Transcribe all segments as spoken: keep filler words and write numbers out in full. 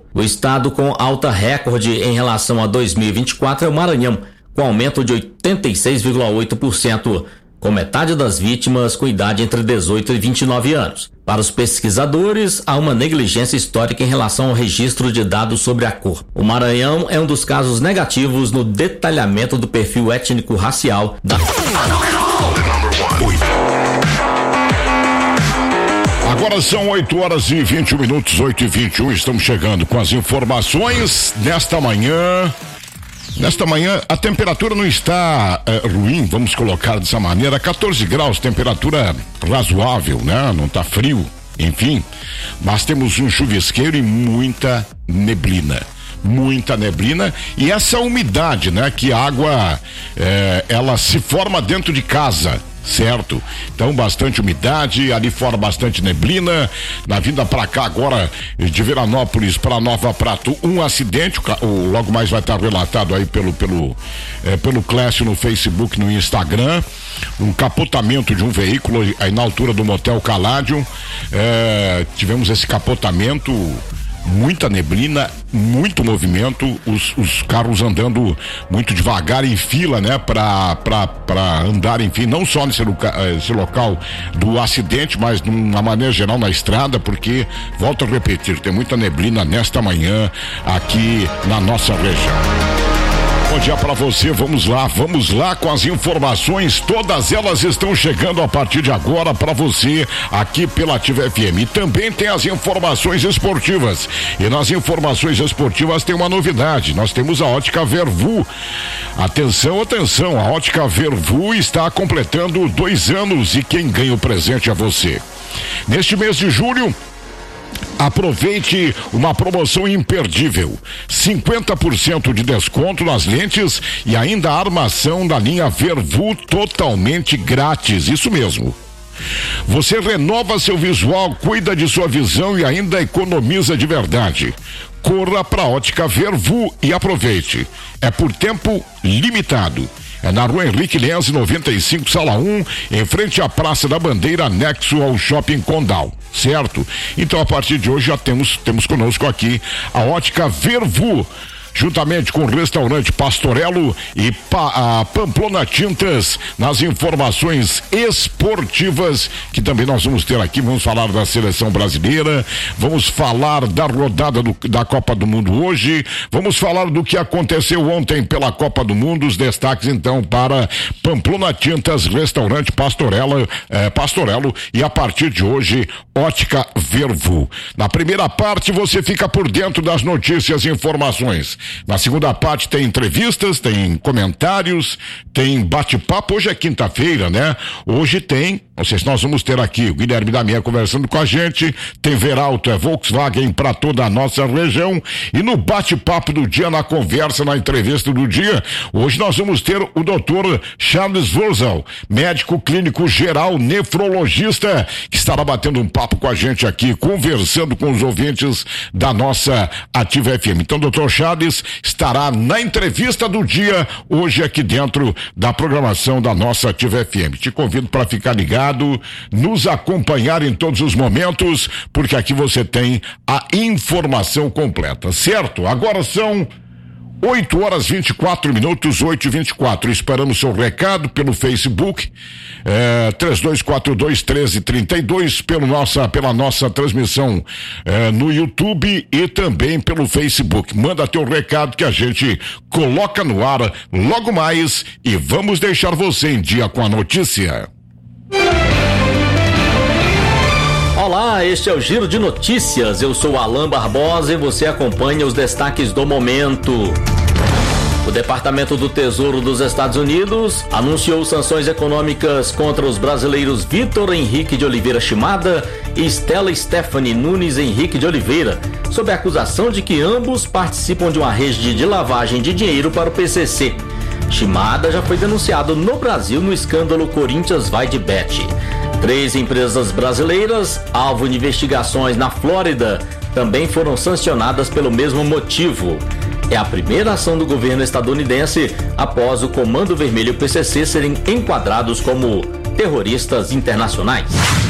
O estado com alta recorde em relação a dois mil e vinte e quatro é o Maranhão, com aumento de oitenta e seis vírgula oito por cento, com metade das vítimas com idade entre dezoito e vinte e nove anos. Para os pesquisadores, há uma negligência histórica em relação ao registro de dados sobre a cor. O Maranhão é um dos casos negativos no detalhamento do perfil étnico-racial da... Agora são oito horas e vinte minutos, oito e vinte e um, estamos chegando com as informações nesta manhã. Nesta manhã a temperatura não está é, ruim, vamos colocar dessa maneira, catorze graus, temperatura razoável, né? Não está frio, enfim, mas temos um chuvisqueiro e muita neblina. Muita neblina e essa umidade, né? Que a água, é, ela se forma dentro de casa. Certo, então bastante umidade, ali fora bastante neblina. Na vinda pra cá agora de Veranópolis para Nova Prato, um acidente, o, o, logo mais vai estar relatado aí pelo pelo é, pelo Clécio no Facebook, no Instagram, um capotamento de um veículo aí na altura do Motel Caládio. É, tivemos esse capotamento, muita neblina, muito movimento, os, os carros andando muito devagar em fila, né? Pra, pra, pra andar, enfim, não só nesse loca, esse local do acidente, mas de uma maneira geral na estrada, porque, volto a repetir, tem muita neblina nesta manhã aqui na nossa região. Bom dia pra você, vamos lá, vamos lá com as informações, todas elas estão chegando a partir de agora pra você aqui pela Ativa F M. E também tem as informações esportivas, e nas informações esportivas tem uma novidade, nós temos a Ótica Vervu. Atenção, atenção, a Ótica Vervu está completando dois anos e quem ganha o presente é você. Neste mês de julho, aproveite uma promoção imperdível, cinquenta por cento de desconto nas lentes e ainda a armação da linha Vervu totalmente grátis, isso mesmo. Você renova seu visual, cuida de sua visão e ainda economiza de verdade. Corra para a Ótica Vervu e aproveite. É por tempo limitado. É na Rua Henrique Lenz, noventa e cinco, sala um, em frente à Praça da Bandeira, anexo ao Shopping Condal, certo? Então, a partir de hoje, já temos, temos conosco aqui a Ótica Vervu, juntamente com o restaurante Pastorello e pa, a Pamplona Tintas, nas informações esportivas, que também nós vamos ter aqui. Vamos falar da seleção brasileira, vamos falar da rodada do, da Copa do Mundo hoje, vamos falar do que aconteceu ontem pela Copa do Mundo, os destaques então para Pamplona Tintas, restaurante Pastorello, eh, Pastorello e a partir de hoje, Ótica Vervu. Na primeira parte você fica por dentro das notícias e informações. Na segunda parte tem entrevistas, tem comentários, tem bate-papo. Hoje é quinta-feira, né? Hoje tem, não sei se nós vamos ter aqui o Guilherme Damião conversando com a gente, tem Veralto, é Volkswagen para toda a nossa região, e no bate-papo do dia, na conversa, na entrevista do dia, hoje nós vamos ter o doutor Charles Wurzel, médico clínico geral, nefrologista, que estará batendo um papo com a gente aqui, conversando com os ouvintes da nossa Ativa F M. Então, doutor Charles estará na entrevista do dia hoje aqui dentro da programação da nossa Ativa F M. Te convido para ficar ligado, nos acompanhar em todos os momentos, porque aqui você tem a informação completa, certo? Agora são oito horas e vinte e quatro minutos, oito e vinte e quatro. Esperamos seu recado pelo Facebook, é, três dois quatro dois, um três três dois, pelo nossa, pela nossa transmissão é, no YouTube e também pelo Facebook. Manda teu recado que a gente coloca no ar logo mais e vamos deixar você em dia com a notícia. Olá, este é o Giro de Notícias. Eu sou Alain Barbosa e você acompanha os destaques do momento. O Departamento do Tesouro dos Estados Unidos anunciou sanções econômicas contra os brasileiros Vitor Henrique de Oliveira Shimada e Stella Stephanie Nunes Henrique de Oliveira, sob a acusação de que ambos participam de uma rede de lavagem de dinheiro para o P C C. Shimada já foi denunciado no Brasil no escândalo Corinthians Vai de Bet. Três empresas brasileiras, alvo de investigações na Flórida, também foram sancionadas pelo mesmo motivo. É a primeira ação do governo estadunidense após o Comando Vermelho e o P C C serem enquadrados como terroristas internacionais.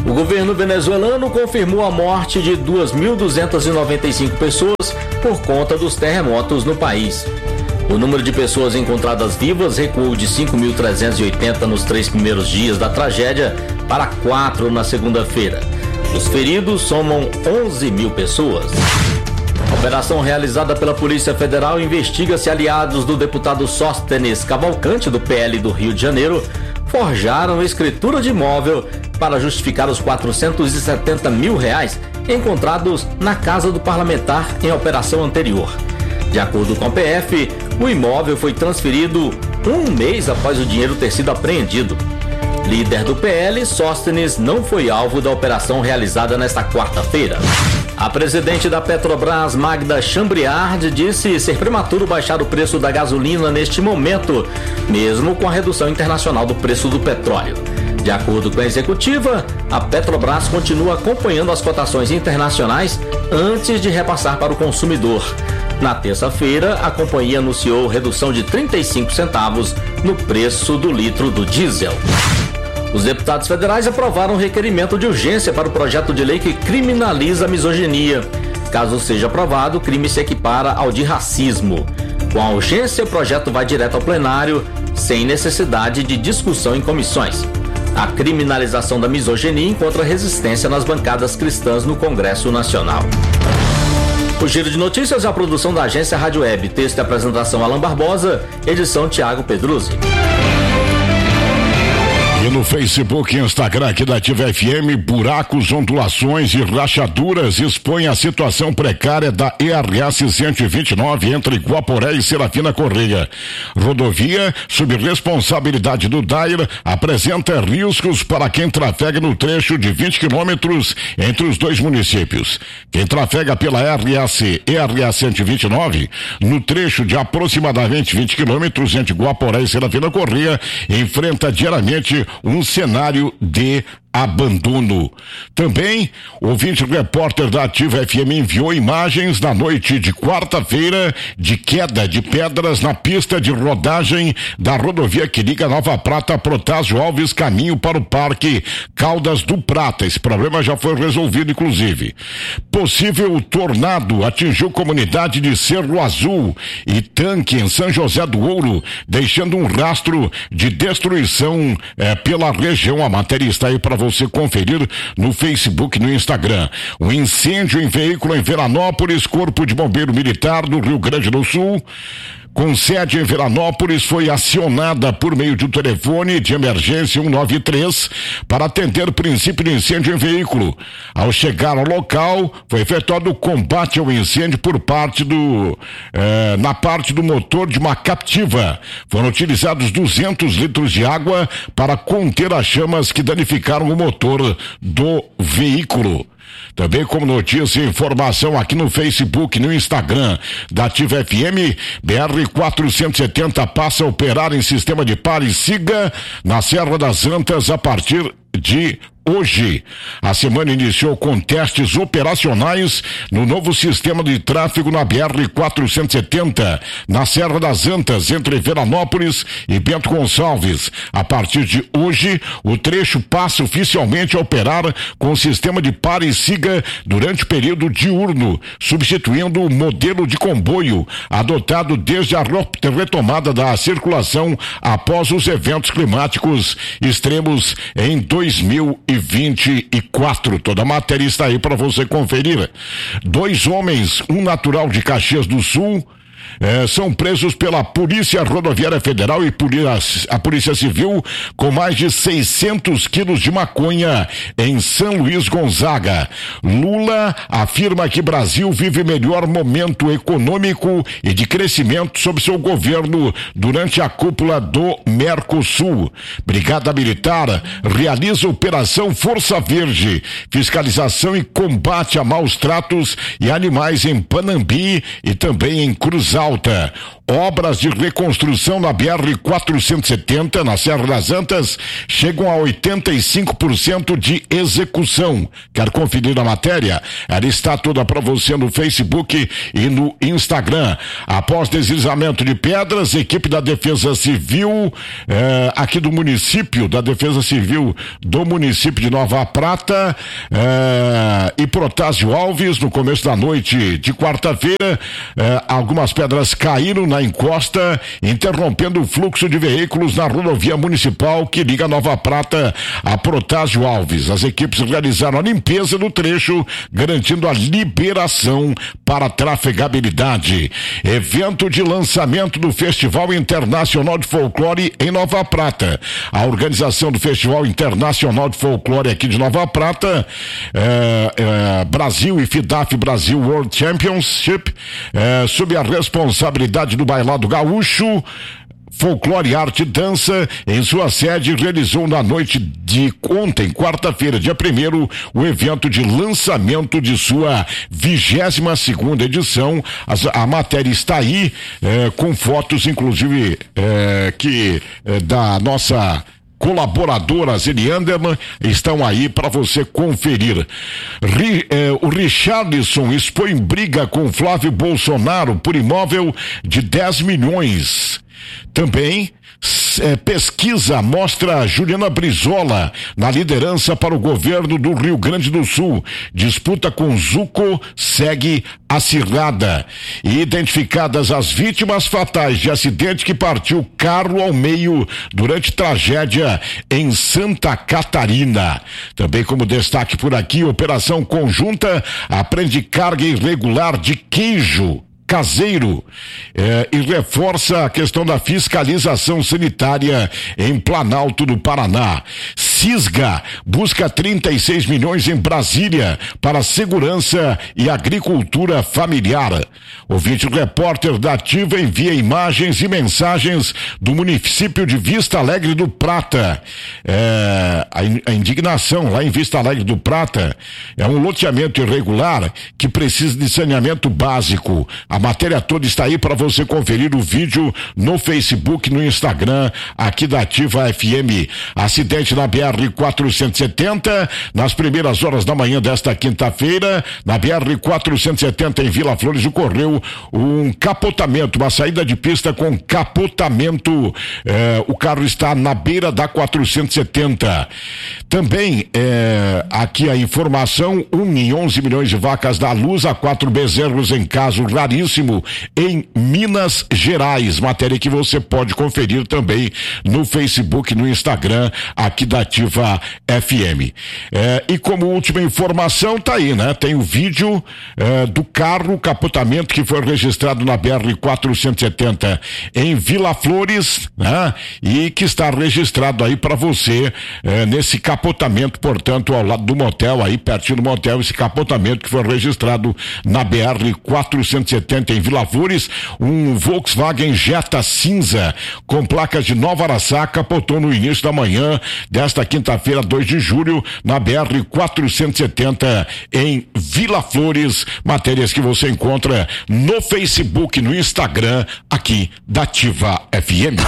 O governo venezuelano confirmou a morte de duas mil duzentas e noventa e cinco pessoas por conta dos terremotos no país. O número de pessoas encontradas vivas recuou de cinco mil trezentos e oitenta nos três primeiros dias da tragédia para quatro na segunda-feira. Os feridos somam onze mil pessoas. A operação realizada pela Polícia Federal investiga se aliados do deputado Sóstenes Cavalcante, do P L do Rio de Janeiro, forjaram escritura de imóvel para justificar os quatrocentos e setenta mil reais encontrados na casa do parlamentar em operação anterior. De acordo com a P F, o imóvel foi transferido um mês após o dinheiro ter sido apreendido. Líder do P L, Sóstenes não foi alvo da operação realizada nesta quarta-feira. A presidente da Petrobras, Magda Chambriard, disse ser prematuro baixar o preço da gasolina neste momento, mesmo com a redução internacional do preço do petróleo. De acordo com a executiva, a Petrobras continua acompanhando as cotações internacionais antes de repassar para o consumidor. Na terça-feira, a companhia anunciou redução de trinta e cinco centavos no preço do litro do diesel. Os deputados federais aprovaram um requerimento de urgência para o projeto de lei que criminaliza a misoginia. Caso seja aprovado, o crime se equipara ao de racismo. Com a urgência, o projeto vai direto ao plenário, sem necessidade de discussão em comissões. A criminalização da misoginia encontra resistência nas bancadas cristãs no Congresso Nacional. O Giro de Notícias é a produção da agência Rádio Web. Texto e apresentação Alan Barbosa, edição Tiago Pedruzzi. E no Facebook e Instagram aqui da Ativa F M, buracos, ondulações e rachaduras expõem a situação precária da E R S cento e vinte e nove entre Guaporé e Serafina Correia. Rodovia, sob responsabilidade do D A I R, apresenta riscos para quem trafega no trecho de vinte quilômetros entre os dois municípios. Quem trafega pela R S E R S cento e vinte e nove, no trecho de aproximadamente vinte quilômetros entre Guaporé e Serafina Correia, enfrenta diariamente um cenário de abandono. Também, o ouvinte repórter da Ativa F M enviou imagens na noite de quarta-feira de queda de pedras na pista de rodagem da rodovia que liga Nova Prata a Protásio Alves, caminho para o Parque Caldas do Prata. Esse problema já foi resolvido, inclusive. Possível tornado atingiu comunidade de Cerro Azul e Tanque em São José do Ouro, deixando um rastro de destruição eh, pela região. A matéria está aí para você você conferir no Facebook e no Instagram. Um incêndio em veículo em Veranópolis, Corpo de Bombeiro Militar do Rio Grande do Sul, com sede em Veranópolis, foi acionada por meio de um telefone de emergência cento e noventa e três para atender princípio de incêndio em veículo. Ao chegar ao local, foi efetuado o combate ao incêndio por parte do eh, na parte do motor de uma Captiva. Foram utilizados duzentos litros de água para conter as chamas que danificaram o motor do veículo. Também como notícia e informação aqui no Facebook e no Instagram da Ativa F M, B R quatrocentos e setenta passa a operar em sistema de pare e siga na Serra das Antas a partir de hoje. A semana iniciou com testes operacionais no novo sistema de tráfego na B R quatrocentos e setenta, na Serra das Antas, entre Veranópolis e Bento Gonçalves. A partir de hoje, o trecho passa oficialmente a operar com o sistema de pare e siga durante o período diurno, substituindo o modelo de comboio adotado desde a retomada da circulação após os eventos climáticos extremos em dois mil e vinte e quatro. Toda a matéria está aí para você conferir. Dois homens, um natural de Caxias do Sul, É, são presos pela Polícia Rodoviária Federal e a Polícia Civil com mais de seiscentos quilos de maconha em São Luís Gonzaga. Lula afirma que Brasil vive melhor momento econômico e de crescimento sob seu governo durante a cúpula do Mercosul. Brigada Militar realiza Operação Força Verde, fiscalização e combate a maus tratos e animais em Panambi e também em Cruz Cruz Alta. Obras de reconstrução na B R quatrocentos e setenta, na Serra das Antas, chegam a oitenta e cinco por cento de execução. Quer conferir a matéria? Ela está toda para você no Facebook e no Instagram. Após deslizamento de pedras, equipe da Defesa Civil, eh, aqui do município, da Defesa Civil do município de Nova Prata, eh, e Protásio Alves, no começo da noite de quarta-feira, eh, algumas pedras caíram na encosta, interrompendo o fluxo de veículos na rodovia municipal que liga Nova Prata a Protásio Alves. As equipes realizaram a limpeza do trecho, garantindo a liberação para trafegabilidade. Evento de lançamento do Festival Internacional de Folclore em Nova Prata. A organização do Festival Internacional de Folclore aqui de Nova Prata, é, é, Brasil e FIDAF Brasil World Championship, é, sob a responsabilidade do Bailado Gaúcho, Folclore, Arte e Dança, em sua sede, realizou na noite de ontem, quarta-feira, dia primeiro, o evento de lançamento de sua vigésima segunda edição. A, a matéria está aí, é, com fotos, inclusive, é, que é, da nossa colaboradora Zeli Anderman, estão aí para você conferir. Ri, eh, o Richarlison expõe briga com Flávio Bolsonaro por imóvel de dez milhões. Também é, pesquisa mostra Juliana Brizola na liderança para o governo do Rio Grande do Sul. Disputa com Zuco segue acirrada. E identificadas as vítimas fatais de acidente que partiu carro ao meio durante tragédia em Santa Catarina. Também como destaque por aqui, operação conjunta apreende carga irregular de queijo caseiro, eh, e reforça a questão da fiscalização sanitária em Planalto do Paraná. Cisga busca trinta e seis milhões em Brasília para segurança e agricultura familiar. Ouvinte, o repórter da Ativa envia imagens e mensagens do município de Vista Alegre do Prata. É, a, a indignação lá em Vista Alegre do Prata é um loteamento irregular que precisa de saneamento básico. A matéria toda está aí para você conferir o vídeo no Facebook, no Instagram, aqui da Ativa F M. Acidente na B R quatrocentos e setenta, nas primeiras horas da manhã desta quinta-feira, na B R quatrocentos e setenta em Vila Flores, ocorreu um capotamento, uma saída de pista com capotamento. Eh, o carro está na beira da quatrocentos e setenta. Também, eh, aqui a informação, um em onze milhões de vacas da luz a quatro bezerros em caso raríssimo em Minas Gerais. Matéria que você pode conferir também no Facebook, no Instagram, aqui da Ativa F M. É, e como última informação, tá aí, né? Tem o vídeo é, do carro, capotamento que foi registrado na B R quatrocentos e setenta em Vila Flores, né? E que está registrado aí para você é, nesse capotamento, portanto, ao lado do motel, aí pertinho do motel, esse capotamento que foi registrado na B R quatrocentos e setenta em Vila Flores. Um Volkswagen Jetta cinza com placas de Nova Araçá capotou no início da manhã desta quinta-feira, dois de julho, na B R quatrocentos e setenta em Vila Flores. Matérias que você encontra no Facebook, no Instagram, aqui da Ativa F M.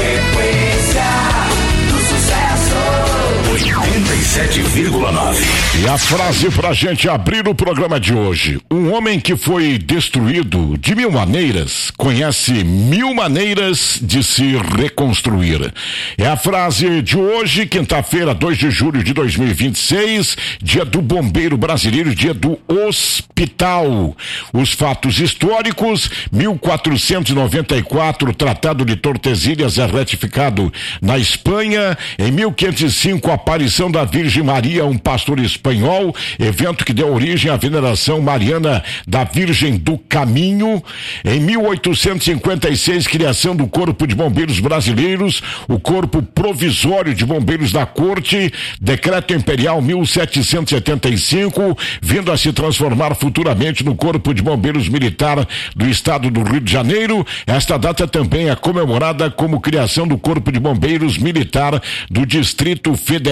oitenta e sete vírgula nove. E a frase pra gente abrir o programa de hoje: um homem que foi destruído de mil maneiras conhece mil maneiras de se reconstruir. É a frase de hoje, quinta-feira, dois de julho de dois mil e vinte e seis, dia do bombeiro brasileiro, dia do hospital. Os fatos históricos: mil quatrocentos e noventa e quatro, Tratado de Tordesilhas é ratificado na Espanha. Em mil quinhentos e cinco, a aparição da Virgem Maria, um pastor espanhol, evento que deu origem à veneração mariana da Virgem do Caminho. Em mil oitocentos e cinquenta e seis, criação do Corpo de Bombeiros Brasileiros, o Corpo Provisório de Bombeiros da Corte, Decreto Imperial mil setecentos e setenta e cinco, vindo a se transformar futuramente no Corpo de Bombeiros Militar do Estado do Rio de Janeiro. Esta data também é comemorada como criação do Corpo de Bombeiros Militar do Distrito Federal.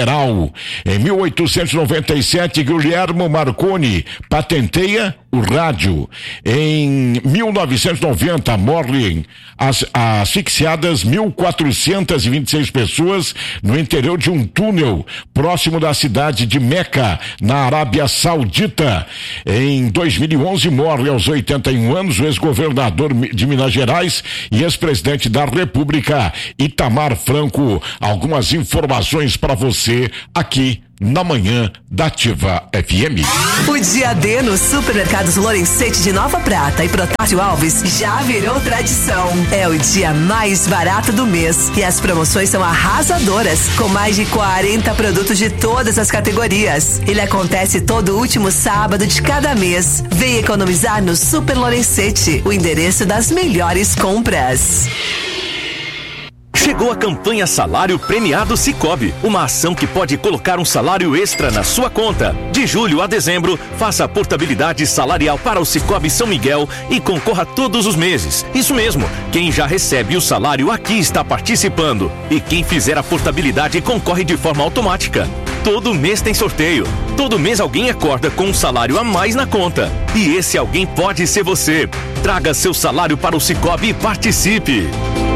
Federal. Em mil oitocentos e noventa e sete, Guilherme Marconi patenteia o rádio. Em mil novecentos e noventa, morrem as, asfixiadas mil quatrocentas e vinte e seis pessoas no interior de um túnel próximo da cidade de Meca, na Arábia Saudita. Em dois mil e onze, morre aos oitenta e um anos o ex-governador de Minas Gerais e ex-presidente da República, Itamar Franco. Algumas informações para você aqui na manhã da Ativa F M. O dia D nos supermercados Lorenzetti de Nova Prata e Protásio Alves já virou tradição. É o dia mais barato do mês e as promoções são arrasadoras, com mais de quarenta produtos de todas as categorias. Ele acontece todo último sábado de cada mês. Vem economizar no Super Lorenzetti, o endereço das melhores compras. Chegou a campanha Salário Premiado Sicoob, uma ação que pode colocar um salário extra na sua conta. De julho a dezembro, faça a portabilidade salarial para o Sicoob São Miguel e concorra todos os meses. Isso mesmo, quem já recebe o salário aqui está participando. E quem fizer a portabilidade concorre de forma automática. Todo mês tem sorteio. Todo mês alguém acorda com um salário a mais na conta. E esse alguém pode ser você. Traga seu salário para o Sicoob e participe.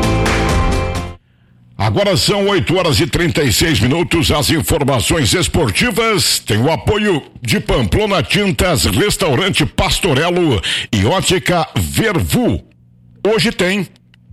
Agora são oito horas e trinta e seis minutos. As informações esportivas têm o apoio de Pamplona Tintas, Restaurante Pastorello e Ótica Vervu. Hoje tem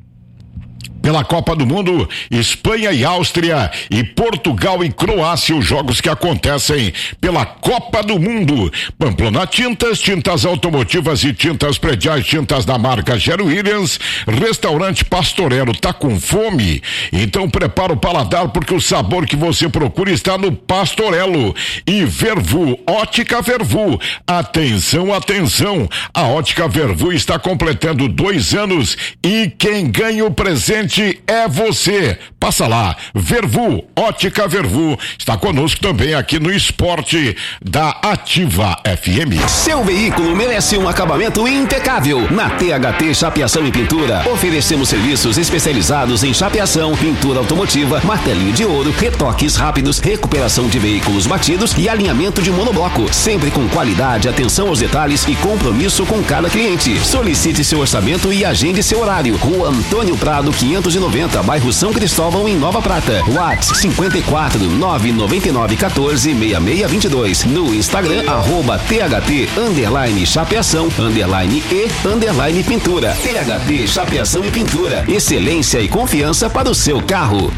pela Copa do Mundo, Espanha e Áustria e Portugal e Croácia, os jogos que acontecem pela Copa do Mundo. Pamplona Tintas, tintas automotivas e tintas prediais, tintas da marca Gero Williams. Restaurante Pastorello, tá com fome? Então prepara o paladar, porque o sabor que você procura está no Pastorello. E Vervu, Ótica Vervu, atenção, atenção, a Ótica Vervu está completando dois anos e quem ganha o presente é você. Passa lá, Vervu, Ótica Vervu, está conosco também aqui no Esporte da Ativa F M. Seu veículo merece um acabamento impecável. Na T H T Chapeação e Pintura, oferecemos serviços especializados em chapeação, pintura automotiva, martelinho de ouro, retoques rápidos, recuperação de veículos batidos e alinhamento de monobloco, sempre com qualidade, atenção aos detalhes e compromisso com cada cliente. Solicite seu orçamento e agende seu horário. Rua Antônio Prado, quinhentos e noventa, bairro São Cristóvão, em Nova Prata. WhatsApp cinquenta e quatro, nove nove nove, quatorze, sessenta e seis vinte e dois. No Instagram, arroba T H T, underline chapeação, underline e, underline pintura. T H T Chapeação e Pintura. Excelência e confiança para o seu carro.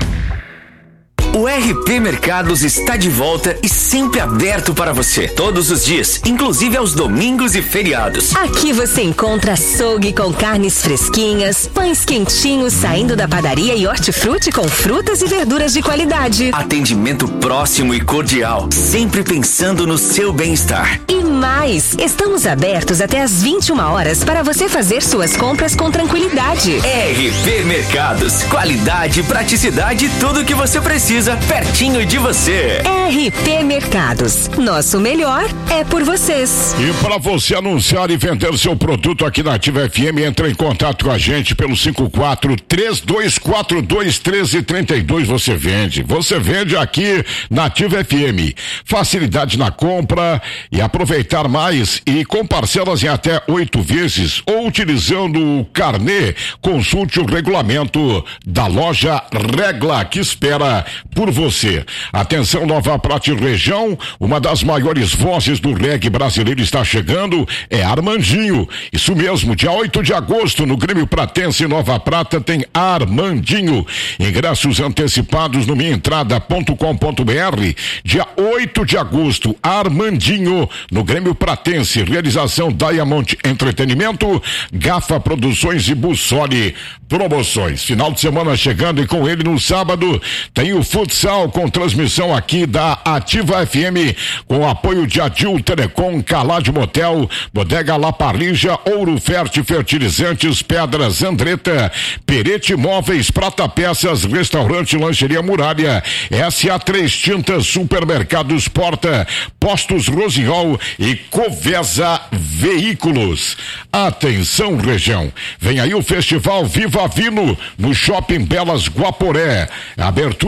O R P Mercados está de volta e sempre aberto para você, todos os dias, inclusive aos domingos e feriados. Aqui você encontra açougue com carnes fresquinhas, pães quentinhos saindo da padaria e hortifruti com frutas e verduras de qualidade. Atendimento próximo e cordial, sempre pensando no seu bem-estar. E mais, estamos abertos até às vinte e uma horas para você fazer suas compras com tranquilidade. R P Mercados, qualidade, praticidade e tudo o que você precisa pertinho de você. R P Mercados, nosso melhor é por vocês. E para você anunciar e vender seu produto aqui na Ativa F M, entre em contato com a gente pelo cinco quatro, três dois quatro dois, um três três dois. Você vende, você vende aqui na Ativa F M. Facilidade na compra e aproveitar mais e com parcelas em até oito vezes ou utilizando o carnê. Consulte o regulamento da loja Regla, que espera por você. Atenção, Nova Prata e região, uma das maiores vozes do reggae brasileiro está chegando, é Armandinho. Isso mesmo, dia oito de agosto no Grêmio Pratense Nova Prata tem Armandinho. Ingressos antecipados no minha entrada ponto com ponto br. Dia oito de agosto, Armandinho no Grêmio Pratense. Realização Diamond Entretenimento, Gafa Produções e Bussoli Promoções. Final de semana chegando e com ele no sábado tem o futsal com transmissão aqui da Ativa F M, com apoio de Adil Telecom, Calade Motel, Bodega La Parrija, Ouro Ferte Fertilizantes, Pedras Andretta, Perete Móveis, Prata Peças, Restaurante Lancheria Muralha, S A três Tintas, Supermercados Porta, Postos Rosiol e Covesa Veículos. Atenção, região, vem aí o Festival Viva Vino no Shopping Belas Guaporé. Abertura dia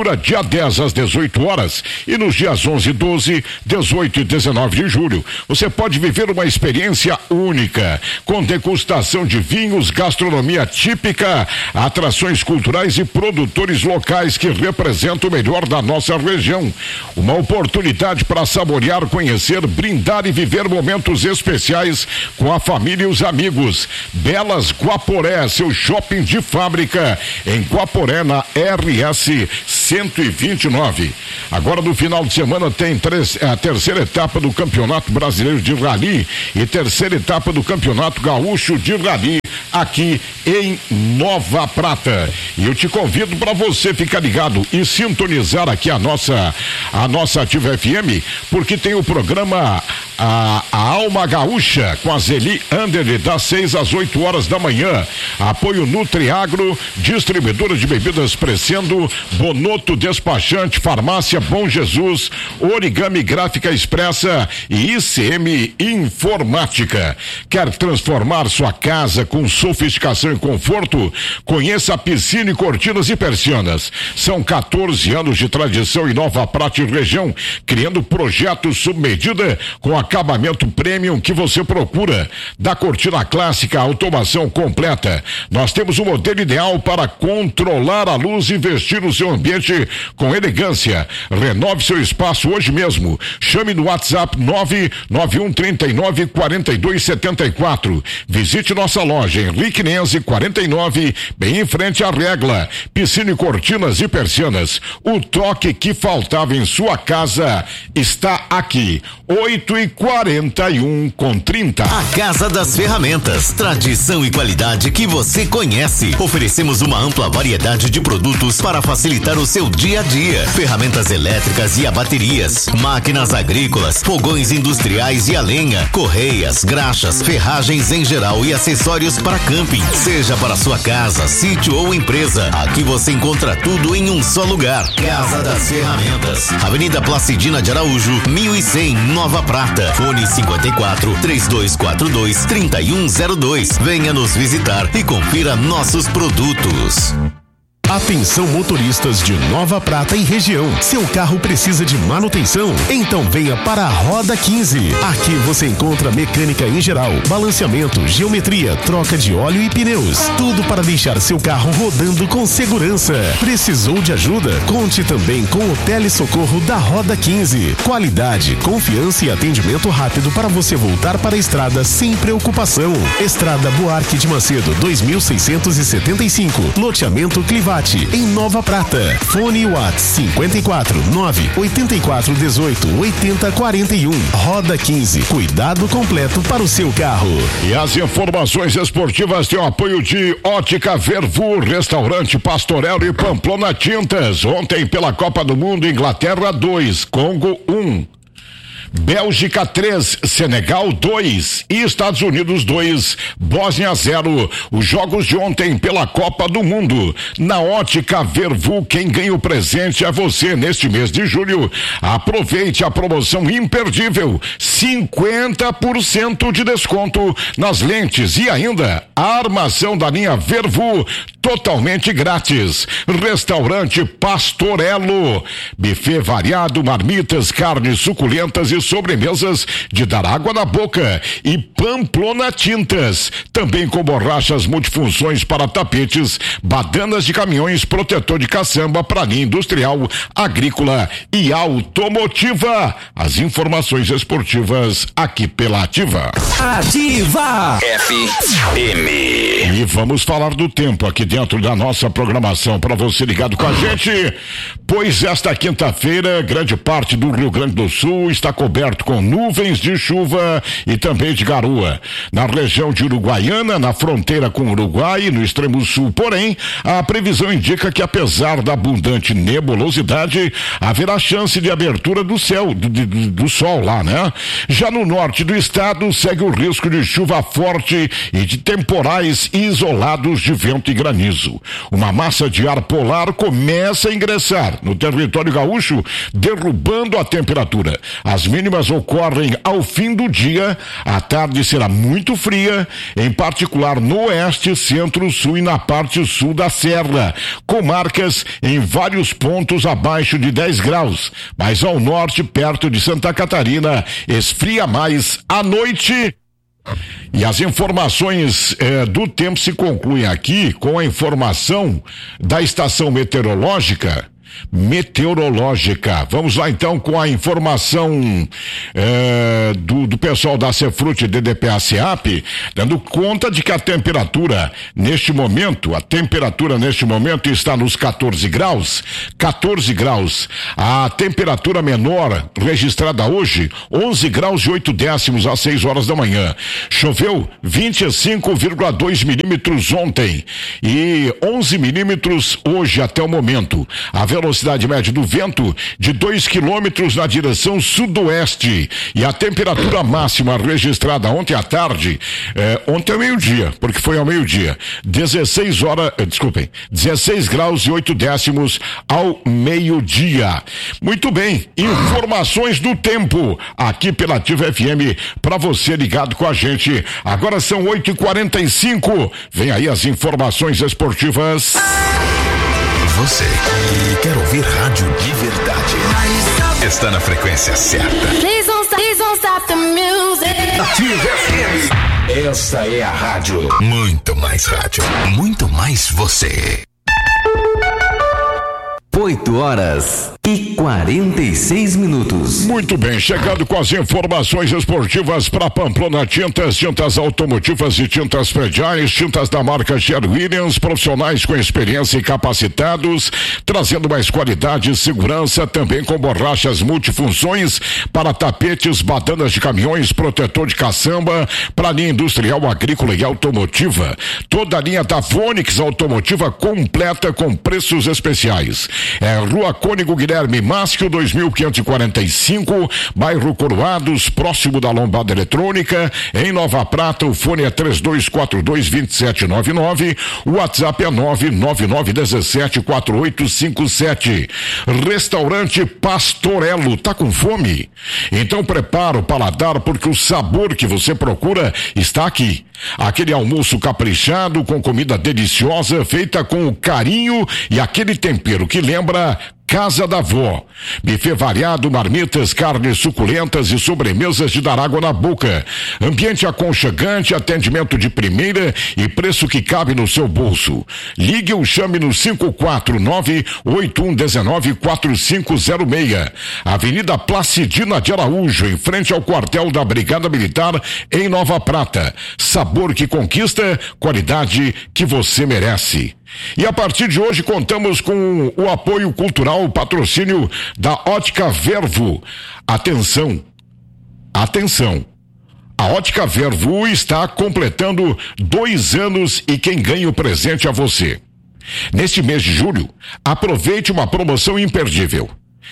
dia dez às dezoito horas e nos dias onze, doze, dezoito e dezenove de julho. Você pode viver uma experiência única, com degustação de vinhos, gastronomia típica, atrações culturais e produtores locais que representam o melhor da nossa região. Uma oportunidade para saborear, conhecer, brindar e viver momentos especiais com a família e os amigos. Belas Guaporé, seu shopping de fábrica em Guaporé, na R S cento e vinte e nove. Agora no final de semana tem três, a terceira etapa do Campeonato Brasileiro de Rally e terceira etapa do Campeonato Gaúcho de Rally aqui em Nova Prata. E eu te convido para você ficar ligado e sintonizar aqui a nossa a nossa Ativa F M, porque tem o programa a, a Alma Gaúcha com a Zeli Anderle das seis às oito horas da manhã. Apoio Nutriagro, distribuidora de bebidas Crescendo, Bonoto Despachante, Farmácia Bom Jesus, Origami Gráfica Expressa e I C M Informática. Quer transformar sua casa com sofisticação e conforto? Conheça a Piscina e Cortinas e Persianas. São quatorze anos de tradição em Nova Prata e região, criando projetos sob medida com acabamento premium que você procura. Da cortina clássica à automação completa, nós temos o modelo ideal para controlar a luz e vestir o seu ambiente com elegância. Renove seu espaço hoje mesmo. Chame no WhatsApp nove nove um três nove quatro dois sete quatro. Visite nossa loja em Riquenense quarenta e nove, bem em frente à Regla. Piscina e Cortinas e Persianas. O toque que faltava em sua casa está aqui. oito e quarenta e um com trinta. A Casa das Ferramentas, tradição e qualidade que você conhece. Oferecemos uma ampla variedade de produtos para facilitar o seu dia a dia. Ferramentas elétricas e a baterias, máquinas agrícolas, fogões industriais e a lenha, correias, graxas, ferragens em geral e acessórios para camping. Seja para sua casa, sítio ou empresa, aqui você encontra tudo em um só lugar. Casa das Ferramentas, Avenida Placidina de Araújo, mil e cem, Nova Prata. Fone cinquenta e quatro, três dois quatro dois, trinta e um zero dois. Venha nos visitar e confira nossos produtos. Atenção motoristas de Nova Prata e região. Seu carro precisa de manutenção? Então venha para a Roda quinze. Aqui você encontra mecânica em geral, balanceamento, geometria, troca de óleo e pneus. Tudo para deixar seu carro rodando com segurança. Precisou de ajuda? Conte também com o telesocorro da Roda quinze. Qualidade, confiança e atendimento rápido para você voltar para a estrada sem preocupação. Estrada Buarque de Macedo, dois mil seiscentos e setenta e cinco. Loteamento Clivate, em Nova Prata. Fone WhatsApp cinquenta e quatro, nove oitenta e quatro, dezoito, oitenta, quarenta e um. Roda quinze, cuidado completo para o seu carro. E as informações esportivas têm o apoio de Ótica Vervu, Restaurante Pastorello e Pamplona Tintas. Ontem pela Copa do Mundo, Inglaterra dois, Congo um. Bélgica três, Senegal dois e Estados Unidos dois, Bósnia zero. Os jogos de ontem pela Copa do Mundo. Na Ótica Vervu, quem ganha o presente é você neste mês de julho. Aproveite a promoção imperdível, cinquenta por cento de desconto nas lentes e ainda a armação da linha Vervu totalmente grátis. Restaurante Pastorello, buffet variado, marmitas, carnes suculentas e sobremesas de dar água na boca. E Pamplona Tintas, também com borrachas multifunções para tapetes, badanas de caminhões, protetor de caçamba para linha industrial, agrícola e automotiva. As informações esportivas aqui pela Ativa. Ativa F M. E vamos falar do tempo aqui dentro da nossa programação para você ligado com a gente, pois esta quinta-feira grande parte do Rio Grande do Sul está coberto com nuvens de chuva e também de garoa. Na região de Uruguaiana, na fronteira com o Uruguai, no extremo sul, porém, a previsão indica que apesar da abundante nebulosidade, haverá chance de abertura do céu, do, do, do sol lá, né? Já no norte do estado, segue o risco de chuva forte e de temporais isolados de vento e granizo. Uma massa de ar polar começa a ingressar no território gaúcho, derrubando a temperatura. As mínimas ocorrem ao fim do dia, a tarde será muito fria, em particular no oeste, centro, sul e na parte sul da serra, com marcas em vários pontos abaixo de dez graus, mas ao norte, perto de Santa Catarina, esfria mais à noite. E as informações eh, do tempo se concluem aqui com a informação da estação meteorológica. Meteorológica. Vamos lá então com a informação eh, do, do pessoal da Cefrute D D P A SEAP, dando conta de que a temperatura neste momento, a temperatura neste momento está nos quatorze graus, quatorze graus. A temperatura menor registrada hoje, onze graus e oito décimos às seis horas da manhã. Choveu vinte e cinco vírgula dois milímetros ontem e onze milímetros hoje até o momento. A velocidade média do vento de dois quilômetros na direção sudoeste e a temperatura máxima registrada ontem à tarde, eh, ontem ao meio-dia, porque foi ao meio-dia, dezesseis horas, eh, desculpem, dezesseis graus e oito décimos ao meio-dia. Muito bem, informações do tempo aqui pela Ativa F M para você ligado com a gente. Agora são oito e quarenta e cinco. Vem aí as informações esportivas. Você que quer ouvir rádio de verdade está na frequência certa. Please don't stop, please don't stop the music. Ativa F M. Essa é a rádio. Muito mais rádio. Muito mais você. oito horas e quarenta e seis minutos. Muito bem, chegando com as informações esportivas para Pamplona Tintas, tintas automotivas e tintas prediais, tintas da marca Sher Williams, profissionais com experiência e capacitados, trazendo mais qualidade e segurança, também com borrachas multifunções para tapetes, badanas de caminhões, protetor de caçamba, para linha industrial, agrícola e automotiva. Toda a linha da Fônix Automotiva completa com preços especiais. É Rua Cônigo Guilherme Máscio, dois mil quinhentos e quarenta e cinco, bairro Coroados, próximo da Lombada Eletrônica, em Nova Prata. O fone é três dois quatro dois, dois sete nove nove, o WhatsApp é nove nove nove um sete quatro oito cinco sete. Restaurante Pastorello, tá com fome? Então prepara o paladar, porque o sabor que você procura está aqui. Aquele almoço caprichado com comida deliciosa, feita com o carinho e aquele tempero que lembra Casa da Vó. Buffet variado, marmitas, carnes suculentas e sobremesas de dar água na boca. Ambiente aconchegante, atendimento de primeira e preço que cabe no seu bolso. Ligue ou chame no cinco quatro nove, oito um um nove, quatro cinco zero seis. Avenida Placidina de Araújo, em frente ao quartel da Brigada Militar, em Nova Prata. Sabor que conquista, qualidade que você merece. E a partir de hoje contamos com o apoio cultural, o patrocínio da Ótica Vervo. Atenção, atenção. A Ótica Vervo está completando dois anos e quem ganha o presente é você. Neste mês de julho, aproveite uma promoção imperdível.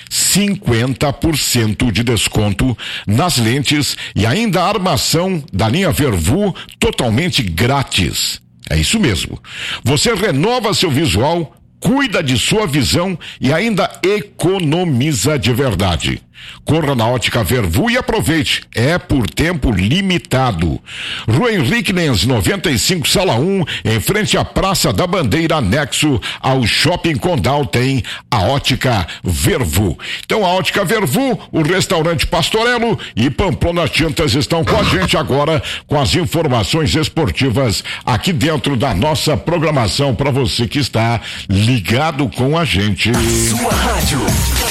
cinquenta por cento de desconto nas lentes e ainda a armação da linha Vervo totalmente grátis. É isso mesmo. Você renova seu visual, cuida de sua visão e ainda economiza de verdade. Corra na Ótica Vervu e aproveite. É por tempo limitado. Rua Henrique Lenz, noventa e cinco, sala um, em frente à Praça da Bandeira, anexo ao Shopping Condal, tem a Ótica Vervu. Então, a Ótica Vervu, o restaurante Pastorello e Pamplona Tintas estão com a gente agora com as informações esportivas aqui dentro da nossa programação para você que está ligado com a gente. Sua rádio.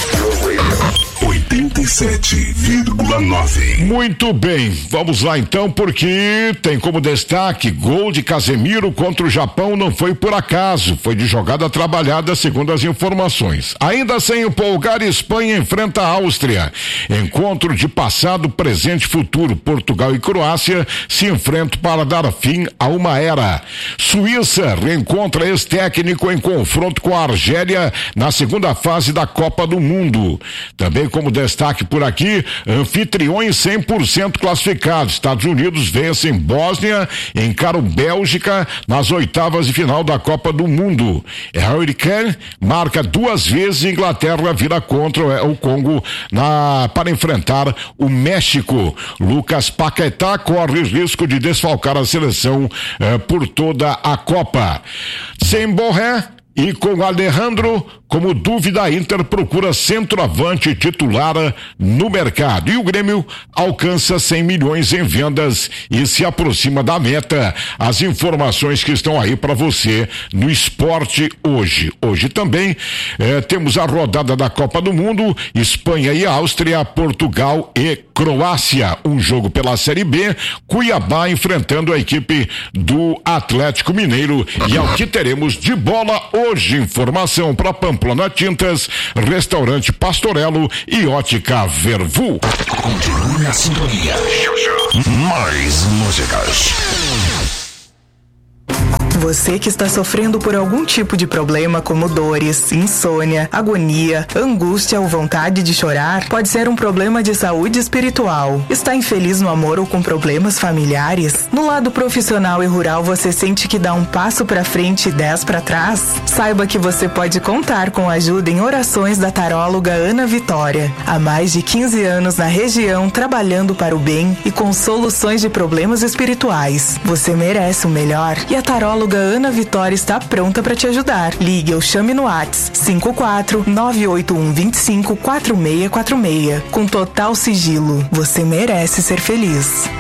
oitenta e sete vírgula nove. Muito bem, vamos lá então, porque tem como destaque: gol de Casemiro contra o Japão não foi por acaso, foi de jogada trabalhada, segundo as informações. Ainda sem empolgar, Espanha enfrenta a Áustria. Encontro de passado, presente e futuro. Portugal e Croácia se enfrentam para dar fim a uma era. Suíça reencontra ex-técnico em confronto com a Argélia na segunda fase da Copa do Mundo. Também como destaque destaque por aqui, anfitriões cem por cento classificados. Estados Unidos vencem Bósnia, encaram Bélgica nas oitavas de final da Copa do Mundo. Harry Kane marca duas vezes e Inglaterra vira contra o Congo na, para enfrentar o México. Lucas Paquetá corre risco de desfalcar a seleção eh, por toda a Copa. Sem Borré e com Alejandro como dúvida, a Inter procura centroavante titular no mercado. E o Grêmio alcança cem milhões em vendas e se aproxima da meta. As informações que estão aí para você no esporte hoje. Hoje também eh, temos a rodada da Copa do Mundo, Espanha e Áustria, Portugal e Croácia. Um jogo pela Série B, Cuiabá enfrentando a equipe do Atlético Mineiro. E ao que teremos de bola hoje, informação para Pamplona Tintas, Restaurante Pastorello e Ótica Vervu. Continue na sintonia. Mais músicas. Você que está sofrendo por algum tipo de problema como dores, insônia, agonia, angústia ou vontade de chorar, pode ser um problema de saúde espiritual. Está infeliz no amor ou com problemas familiares? No lado profissional e rural você sente que dá um passo para frente e dez para trás? Saiba que você pode contar com ajuda em orações da taróloga Ana Vitória. Há mais de quinze anos na região trabalhando para o bem e com soluções de problemas espirituais. Você merece o melhor e a taróloga Ana Vitória está pronta para te ajudar. Ligue ou chame no WhatsApp cinco quatro nove oito um dois cinco quatro seis quatro seis. Com total sigilo, você merece ser feliz.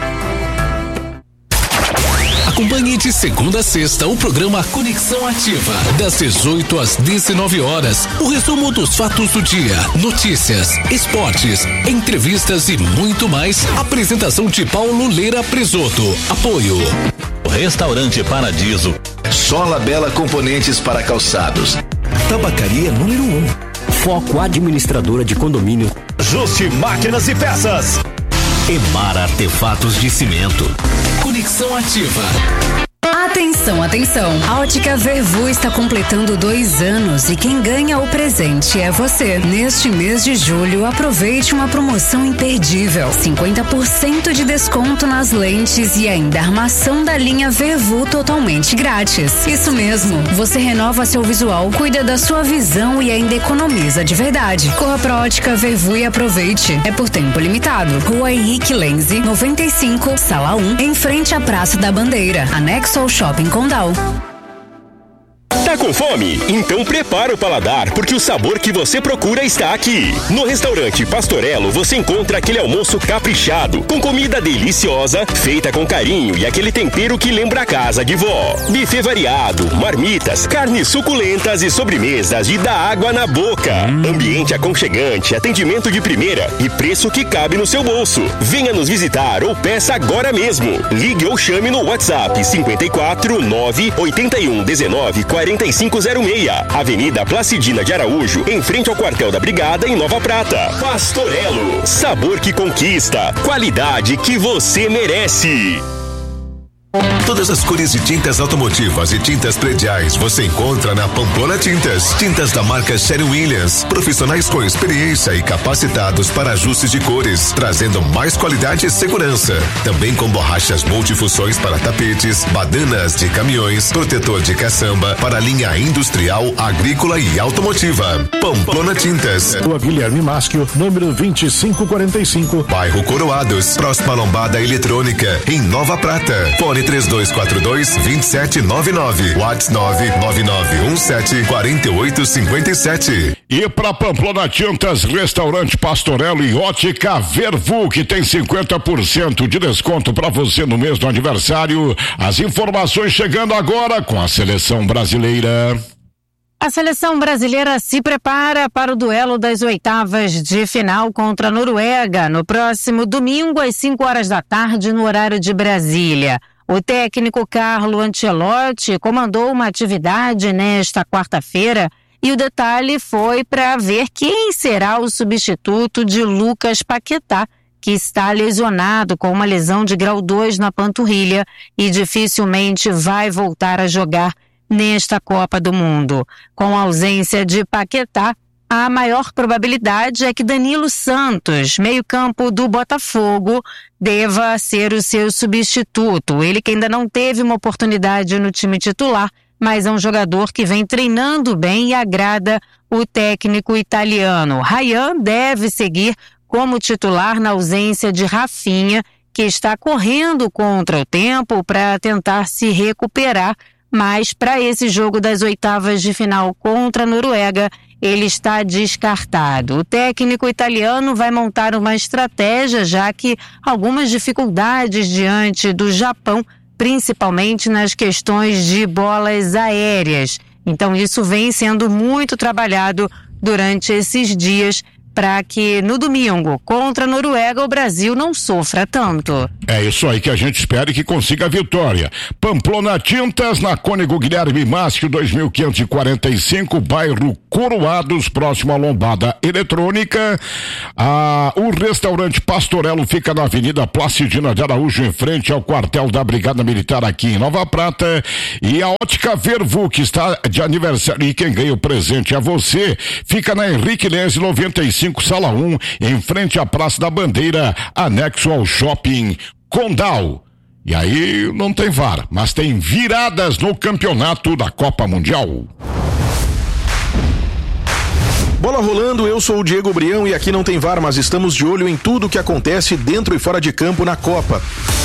Acompanhe de segunda a sexta o programa Conexão Ativa, das dezoito às dezenove horas. O resumo dos fatos do dia, notícias, esportes, entrevistas e muito mais. Apresentação de Paulo Leira Presoto. Apoio Restaurante Paradiso. Sola Bela Componentes para Calçados. Tabacaria número um. Foco Administradora de Condomínio. Juste Máquinas e Peças. Emar Artefatos de Cimento. Conexão Ativa. Atenção, atenção. A Ótica Vervu está completando dois anos e quem ganha o presente é você. Neste mês de julho, aproveite uma promoção imperdível. cinquenta por cento de desconto nas lentes e ainda armação da linha Vervu totalmente grátis. Isso mesmo, você renova seu visual, cuida da sua visão e ainda economiza de verdade. Corra pra Ótica Vervu e aproveite. É por tempo limitado. Rua Henrique Lenze, noventa e cinco, Sala um, em frente à Praça da Bandeira, anexo ao Shopping Condal. Tá com fome? Então prepara o paladar, porque o sabor que você procura está aqui. No Restaurante Pastorello você encontra aquele almoço caprichado, com comida deliciosa, feita com carinho e aquele tempero que lembra a casa de vó. Buffet variado, marmitas, carnes suculentas e sobremesas de dar água na boca. Hum. Ambiente aconchegante, atendimento de primeira e preço que cabe no seu bolso. Venha nos visitar ou peça agora mesmo. Ligue ou chame no WhatsApp cinco quatro nove oito um um nove quarenta e cinco zero seis, Avenida Placidina de Araújo, em frente ao quartel da Brigada, em Nova Prata. Pastorello, sabor que conquista, qualidade que você merece. Todas as cores de tintas automotivas e tintas prediais você encontra na Pamplona Tintas. Tintas da marca Sherwin-Williams. Profissionais com experiência e capacitados para ajustes de cores, trazendo mais qualidade e segurança. Também com borrachas multifunções para tapetes, badanas de caminhões, protetor de caçamba para a linha industrial, agrícola e automotiva. Pamplona Tintas. Rua Guilherme Maschio, número vinte e cinco quarenta e cinco. Bairro Coroados, próxima lombada eletrônica, em Nova Prata. Fone três dois quatro dois, dois sete nove nove. WhatsApp nove nove nove um sete quatro oito cinco sete. E para Pamplona Tintas, Restaurante Pastorello e Ótica Vervu, que tem cinquenta por cento de desconto para você no mês do aniversário. As informações chegando agora com a seleção brasileira. A seleção brasileira se prepara para o duelo das oitavas de final contra a Noruega no próximo domingo às cinco horas da tarde no horário de Brasília. O técnico Carlo Ancelotti comandou uma atividade nesta quarta-feira e o detalhe foi para ver quem será o substituto de Lucas Paquetá, que está lesionado com uma lesão de grau dois na panturrilha e dificilmente vai voltar a jogar nesta Copa do Mundo. Com a ausência de Paquetá, a maior probabilidade é que Danilo Santos, meio-campo do Botafogo, deva ser o seu substituto. Ele que ainda não teve uma oportunidade no time titular, mas é um jogador que vem treinando bem e agrada o técnico italiano. Ryan deve seguir como titular na ausência de Rafinha, que está correndo contra o tempo para tentar se recuperar, mas para esse jogo das oitavas de final contra a Noruega, ele está descartado. O técnico italiano vai montar uma estratégia, já que algumas dificuldades diante do Japão, principalmente nas questões de bolas aéreas. Então isso vem sendo muito trabalhado durante esses dias para que no domingo, contra a Noruega, o Brasil não sofra tanto. É isso aí que a gente espera e que consiga a vitória. Pamplona Tintas, na Cônego Guilherme Máscio, dois mil quinhentos e quarenta e cinco, bairro Coroados, próximo à Lombada Eletrônica. Ah, o restaurante Pastorello fica na Avenida Placidina de Araújo, em frente ao quartel da Brigada Militar aqui em Nova Prata. E a Ótica Vervu, que está de aniversário, e quem ganha o presente é você, fica na Henrique Lenze noventa e cinco, Sala um, em frente à Praça da Bandeira, anexo ao Shopping Condal. E aí não tem V A R, mas tem viradas no campeonato da Copa Mundial. Bola rolando, eu sou o Diego Brião e aqui não tem V A R, mas estamos de olho em tudo que acontece dentro e fora de campo na Copa.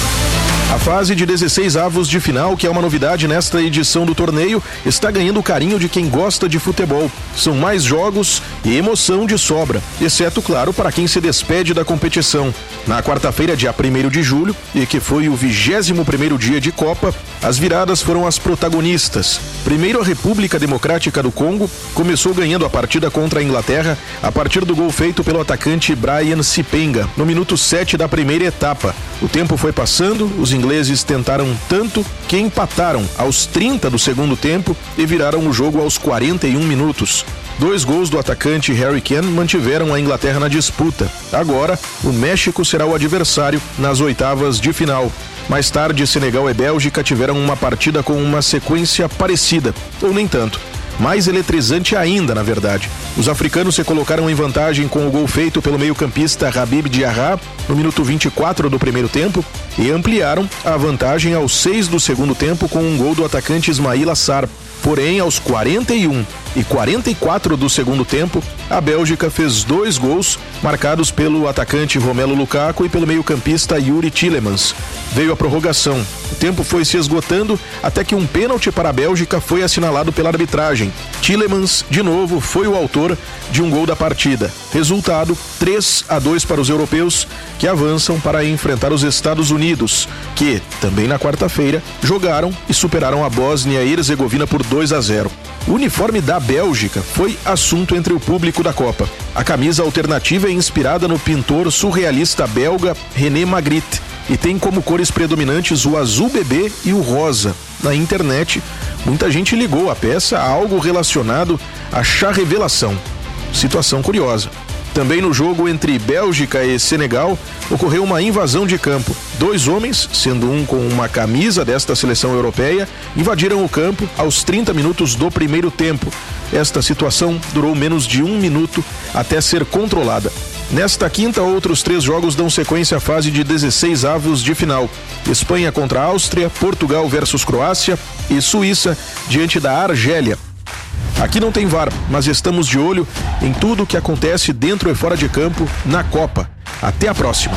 A fase de dezesseis avos de final, que é uma novidade nesta edição do torneio, está ganhando o carinho de quem gosta de futebol. São mais jogos e emoção de sobra, exceto, claro, para quem se despede da competição. Na quarta-feira, dia primeiro de julho, e que foi o vigésimo primeiro dia de Copa, as viradas foram as protagonistas. Primeiro, a República Democrática do Congo começou ganhando a partida contra a Inglaterra a partir do gol feito pelo atacante Brian Sipenga, no minuto sete da primeira etapa. O tempo foi passando, os ingleses tentaram tanto que empataram aos trinta do segundo tempo e viraram o jogo aos quarenta e um minutos. Dois gols do atacante Harry Kane mantiveram a Inglaterra na disputa. Agora, o México será o adversário nas oitavas de final. Mais tarde, Senegal e Bélgica tiveram uma partida com uma sequência parecida, ou nem tanto. Mais eletrizante ainda, na verdade. Os africanos se colocaram em vantagem com o gol feito pelo meio-campista Habib Diarra no minuto vinte e quatro do primeiro tempo e ampliaram a vantagem aos seis do segundo tempo com um gol do atacante Ismail Assar. Porém, aos quarenta e um e quarenta e quatro do segundo tempo, a Bélgica fez dois gols marcados pelo atacante Romelu Lukaku e pelo meio-campista Yuri Tielemans. Veio a prorrogação. O tempo foi se esgotando até que um pênalti para a Bélgica foi assinalado pela arbitragem. Tielemans, de novo, foi o autor de um gol da partida. Resultado: três a dois para os europeus, que avançam para enfrentar os Estados Unidos, que, também na quarta-feira, jogaram e superaram a Bósnia e Herzegovina por dois a zero. O uniforme da Bélgica foi assunto entre o público da Copa. A camisa alternativa é inspirada no pintor surrealista belga René Magritte e tem como cores predominantes o azul bebê e o rosa. Na internet, muita gente ligou a peça a algo relacionado à chá revelação. Situação curiosa. Também no jogo entre Bélgica e Senegal, ocorreu uma invasão de campo. Dois homens, sendo um com uma camisa desta seleção europeia, invadiram o campo aos trinta minutos do primeiro tempo. Esta situação durou menos de um minuto até ser controlada. Nesta quinta, outros três jogos dão sequência à fase de dezesseis avos de final. Espanha contra a Áustria, Portugal versus Croácia e Suíça diante da Argélia. Aqui não tem V A R, mas estamos de olho em tudo o que acontece dentro e fora de campo na Copa. Até a próxima.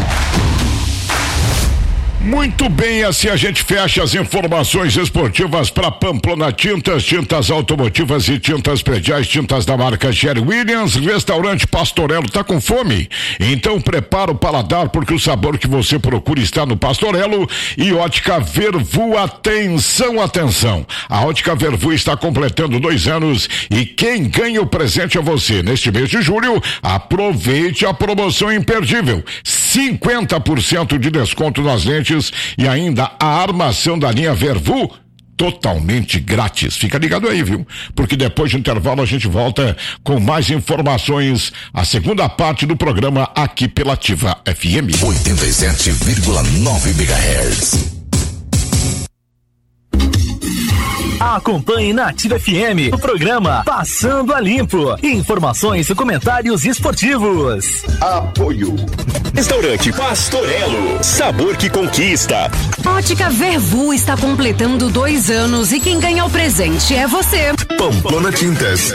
Muito bem, assim a gente fecha as informações esportivas para Pamplona Tintas, tintas automotivas e tintas prediais, tintas da marca Sherwin-Williams. Restaurante Pastorello, tá com fome? Então prepara o paladar, porque o sabor que você procura está no Pastorello. E Ótica Vervu, atenção, atenção. A Ótica Vervu está completando dois anos e quem ganha o presente é você. Neste mês de julho, aproveite a promoção imperdível. cinquenta por cento de desconto nas lentes e ainda a armação da linha Vervu totalmente grátis. Fica ligado aí, viu? Porque depois do intervalo a gente volta com mais informações, a segunda parte do programa aqui pela Ativa F M. oitenta e sete vírgula nove megahertz. Acompanhe na Ativa F M o programa Passando a Limpo. Informações e comentários esportivos. Apoio. Restaurante Pastorello. Sabor que conquista. Ótica Vervu está completando dois anos e quem ganha o presente é você. Pamplona Tintas.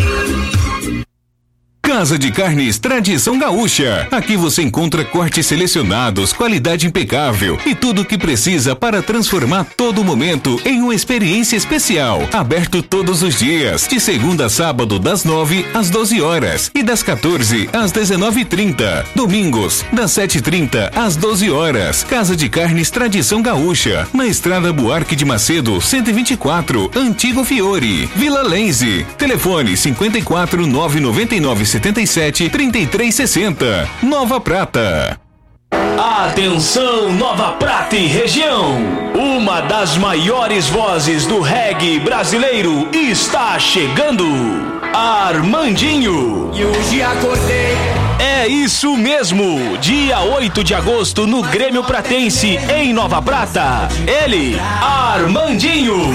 Casa de Carnes Tradição Gaúcha. Aqui você encontra cortes selecionados, qualidade impecável e tudo o que precisa para transformar todo momento em uma experiência especial. Aberto todos os dias, de segunda a sábado, das nove às doze horas e das quatorze às dezenove e trinta. Domingos, das sete e trinta às doze horas. Casa de Carnes Tradição Gaúcha, na Estrada Buarque de Macedo, cento e vinte e quatro, Antigo Fiore, Vila Lense. Telefone cinquenta e quatro, nove noventa e nove, setenta e sete, trinta e três sessenta. Nova Prata. Atenção, Nova Prata e região. Uma das maiores vozes do reggae brasileiro está chegando. Armandinho. E hoje acordei. É isso mesmo. Dia oito de agosto no Grêmio Pratense, em Nova Prata. Ele, Armandinho.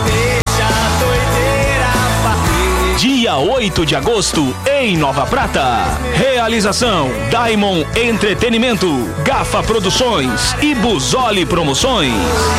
Dia oito de agosto, em Nova Prata. Realização: Diamond Entretenimento, Gafa Produções e Busoli Promoções.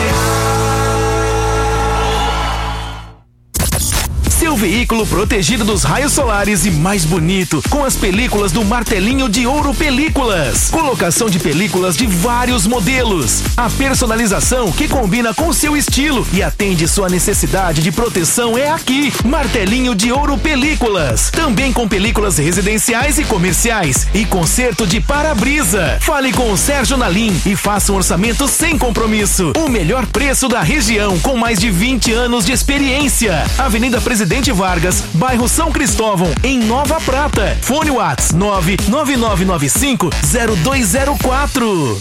Seu veículo protegido dos raios solares e mais bonito, com as películas do Martelinho de Ouro Películas. Colocação de películas de vários modelos. A personalização que combina com seu estilo e atende sua necessidade de proteção é aqui. Martelinho de Ouro Películas. Também com películas residenciais e comerciais e conserto de para-brisa. Fale com o Sérgio Nalim e faça um orçamento sem compromisso. O melhor preço da região, com mais de vinte anos de experiência. Avenida Presidente Vargas, bairro São Cristóvão, em Nova Prata. Fone WhatsApp nove nove nove nove cinco zero dois zero quatro.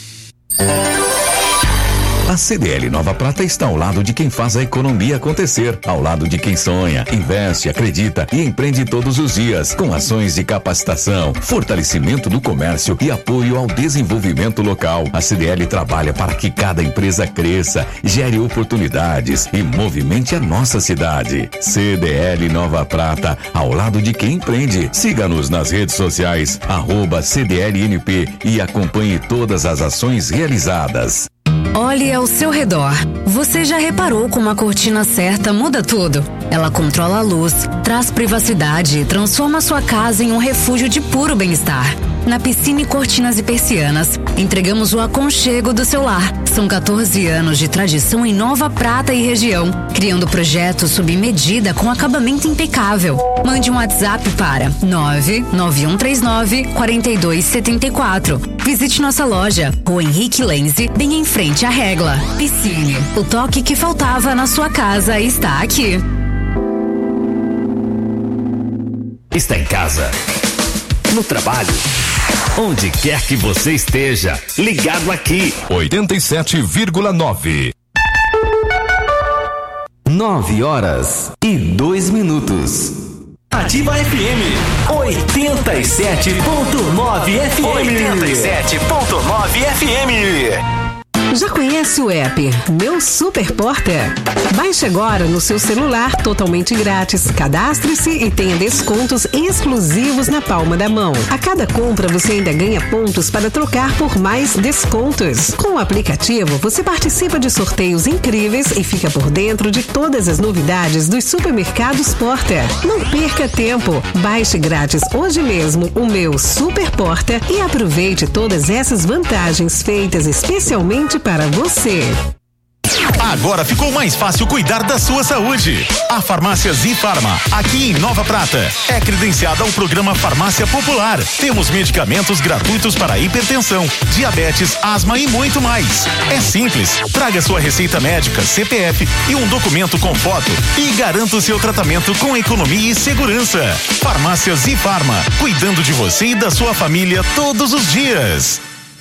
A C D L Nova Prata está ao lado de quem faz a economia acontecer, ao lado de quem sonha, investe, acredita e empreende todos os dias, com ações de capacitação, fortalecimento do comércio e apoio ao desenvolvimento local. A C D L trabalha para que cada empresa cresça, gere oportunidades e movimente a nossa cidade. C D L Nova Prata, ao lado de quem empreende. Siga-nos nas redes sociais, arroba C D L N P e acompanhe todas as ações realizadas. Olhe ao seu redor. Você já reparou como a cortina certa muda tudo? Ela controla a luz, traz privacidade e transforma sua casa em um refúgio de puro bem-estar. Na Piscine Cortinas e Persianas, entregamos o aconchego do seu lar. São quatorze anos de tradição em Nova Prata e região, criando projetos sob medida com acabamento impecável. Mande um WhatsApp para nove nove um três nove quatro dois sete quatro. Visite nossa loja, Rua Henrique Lenze, bem em frente à Regla. Piscine, o toque que faltava na sua casa está aqui. Está em casa, no trabalho, onde quer que você esteja, ligado aqui. oitenta e sete vírgula nove. Nove horas e dois minutos. Ativa F M oitenta e sete ponto nove F M. oitenta e sete ponto nove F M. Já conhece o app Meu Super Porter? Baixe agora no seu celular, totalmente grátis. Cadastre-se e tenha descontos exclusivos na palma da mão. A cada compra você ainda ganha pontos para trocar por mais descontos. Com o aplicativo, você participa de sorteios incríveis e fica por dentro de todas as novidades dos supermercados Porter. Não perca tempo. Baixe grátis hoje mesmo o Meu Super Porter e aproveite todas essas vantagens feitas especialmente para você. Agora ficou mais fácil cuidar da sua saúde. A Farmácia Zifarma, aqui em Nova Prata, é credenciada ao programa Farmácia Popular. Temos medicamentos gratuitos para hipertensão, diabetes, asma e muito mais. É simples. Traga sua receita médica, C P F e um documento com foto e garanta o seu tratamento com economia e segurança. Farmácia Zifarma, cuidando de você e da sua família todos os dias.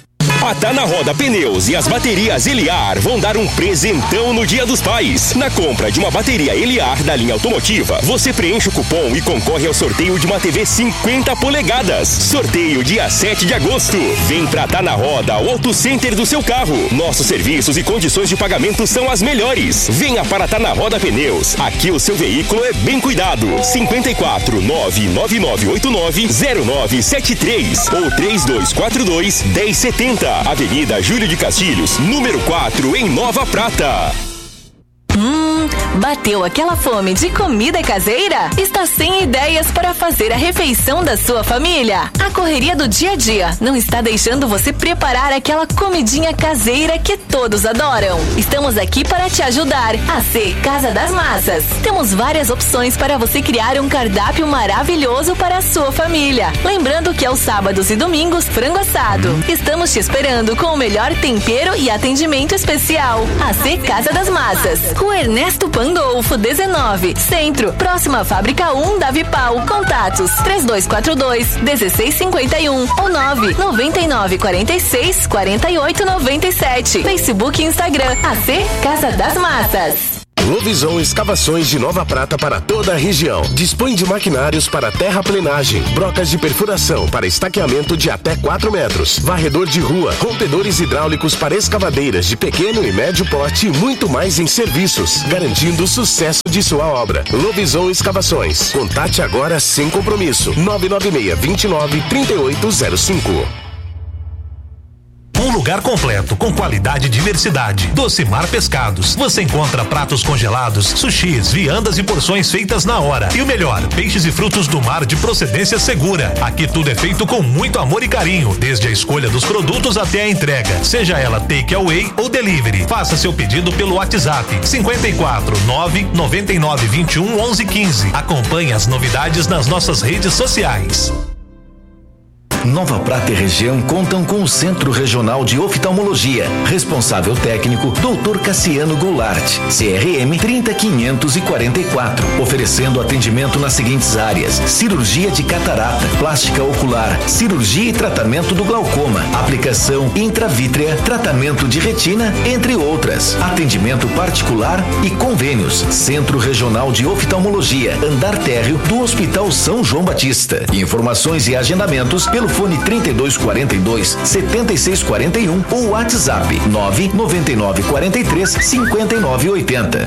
A Tá na Roda Pneus e as baterias Eliar vão dar um presentão no Dia dos Pais. Na compra de uma bateria Eliar da linha automotiva, você preenche o cupom e concorre ao sorteio de uma T V cinquenta polegadas. Sorteio dia sete de agosto. Vem pra Tá na Roda, o Auto Center do seu carro. Nossos serviços e condições de pagamento são as melhores. Venha para Tá na Roda Pneus. Aqui o seu veículo é bem cuidado. cinquenta e quatro, nove nove nove oito nove, zero nove sete três ou três dois quatro dois, um zero sete zero. Avenida Júlio de Castilhos, número quatro, em Nova Prata. Hum, bateu aquela fome de comida caseira? Está sem ideias para fazer a refeição da sua família? A correria do dia a dia não está deixando você preparar aquela comidinha caseira que todos adoram. Estamos aqui para te ajudar. A C Casa das Massas. Temos várias opções para você criar um cardápio maravilhoso para a sua família. Lembrando que aos sábados e domingos, frango assado. Estamos te esperando com o melhor tempero e atendimento especial. A C Casa das Massas. Rua Ernesto Pandolfo, dezenove, Centro, próxima à Fábrica um da Vipal. Contatos três dois quatro dois, um seis cinco um ou nove nove nove quatro seis, quatro oito nove sete. Facebook e Instagram, A C Casa das Massas. Lovisão Escavações de Nova Prata para toda a região. Dispõe de maquinários para terraplenagem, brocas de perfuração para estaqueamento de até quatro metros, varredor de rua, rompedores hidráulicos para escavadeiras de pequeno e médio porte e muito mais em serviços, garantindo o sucesso de sua obra. Lovisão Escavações. Contate agora sem compromisso. nove nove seis, dois nove, três oito zero cinco. Um lugar completo, com qualidade e diversidade. Docimar Pescados. Você encontra pratos congelados, sushis, viandas e porções feitas na hora. E o melhor, peixes e frutos do mar de procedência segura. Aqui tudo é feito com muito amor e carinho, desde a escolha dos produtos até a entrega, seja ela take away ou delivery. Faça seu pedido pelo WhatsApp cinquenta e quatro, nove nove nove, vinte e um, onze, quinze. Acompanhe as novidades nas nossas redes sociais. Nova Prata e região contam com o Centro Regional de Oftalmologia. Responsável técnico, doutor Cassiano Goulart, C R M trinta quinhentos e quarenta e quatro. Oferecendo atendimento nas seguintes áreas: cirurgia de catarata, plástica ocular, cirurgia e tratamento do glaucoma, aplicação intravítrea, tratamento de retina, entre outras. Atendimento particular e convênios. Centro Regional de Oftalmologia, andar térreo do Hospital São João Batista. Informações e agendamentos pelo fone trinta e dois quarenta e dois, setenta e seis quarenta e um ou WhatsApp nove nove nove quarenta e três, cinquenta e nove oitenta.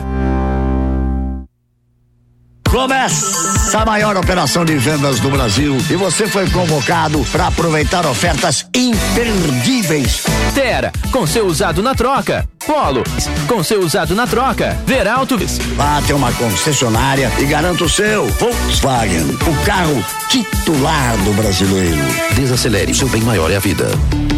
Começa a maior operação de vendas do Brasil e você foi convocado para aproveitar ofertas imperdíveis. Tera, com seu usado na troca. Polo, com seu usado na troca. Veralto, vá até uma concessionária e garanta o seu Volkswagen, o carro titular do brasileiro. Desacelere, seu bem maior é a vida.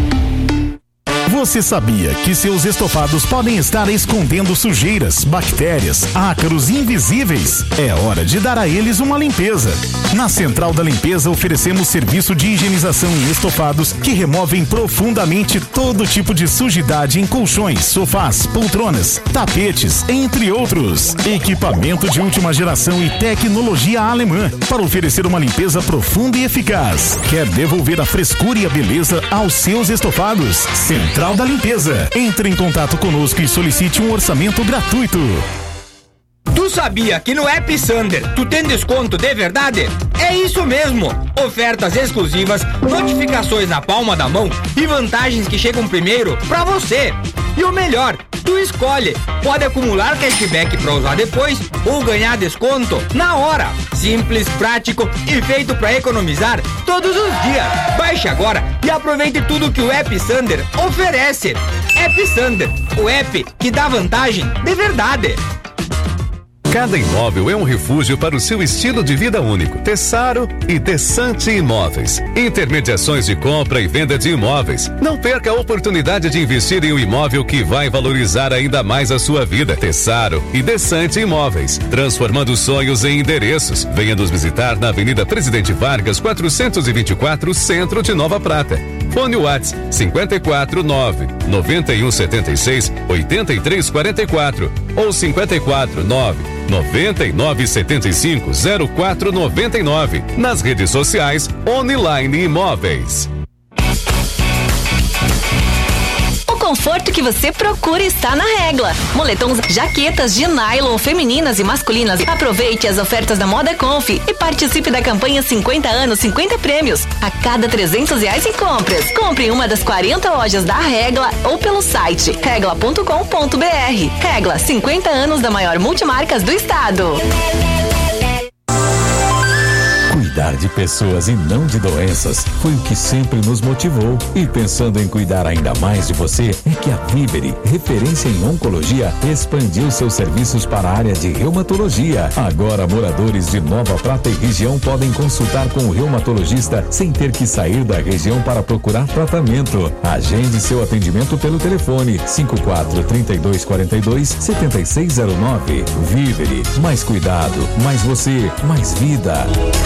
Você sabia que seus estofados podem estar escondendo sujeiras, bactérias, ácaros invisíveis? É hora de dar a eles uma limpeza. Na Central da Limpeza oferecemos serviço de higienização em estofados que removem profundamente todo tipo de sujidade em colchões, sofás, poltronas, tapetes, entre outros. Equipamento de última geração e tecnologia alemã para oferecer uma limpeza profunda e eficaz. Quer devolver a frescura e a beleza aos seus estofados? Central da Limpeza. Entre em contato conosco e solicite um orçamento gratuito. Tu sabia que no App Sander tu tem desconto de verdade? É isso mesmo! Ofertas exclusivas, notificações na palma da mão e vantagens que chegam primeiro pra você. E o melhor, tu escolhe. Pode acumular cashback pra usar depois ou ganhar desconto na hora. Simples, prático e feito pra economizar todos os dias. Baixe agora e aproveite tudo que o App Sander oferece. App Sander, o app que dá vantagem de verdade. Cada imóvel é um refúgio para o seu estilo de vida único. Tessaro e Desante Imóveis. Intermediações de compra e venda de imóveis. Não perca a oportunidade de investir em um imóvel que vai valorizar ainda mais a sua vida. Tessaro e Desante Imóveis. Transformando sonhos em endereços. Venha nos visitar na Avenida Presidente Vargas, quatrocentos e vinte e quatro, Centro de Nova Prata. Fone WhatsApp cinquenta e quatro, nove noventa e um, setenta e seis, oitenta e três, quarenta e quatro ou cinquenta e quatro, nove noventa e nove, setenta e cinco, zero quatro noventa e nove. Nas redes sociais, Online Imóveis. conforto que você procura está na Regla. Moletons, jaquetas de nylon femininas e masculinas. Aproveite as ofertas da Moda Conf e participe da campanha cinquenta anos, cinquenta prêmios. A cada trezentos reais em compras. Compre em uma das quarenta lojas da Regla ou pelo site regla ponto com ponto br. Regla, cinquenta anos da maior multimarcas do estado. Cuidar de pessoas e não de doenças foi o que sempre nos motivou. E pensando em cuidar ainda mais de você, é que a Vivere, referência em oncologia, expandiu seus serviços para a área de reumatologia. Agora, moradores de Nova Prata e região podem consultar com o reumatologista sem ter que sair da região para procurar tratamento. Agende seu atendimento pelo telefone cinco quatro, três dois quatro dois, sete seis zero nove. Vivere, mais cuidado, mais você, mais vida.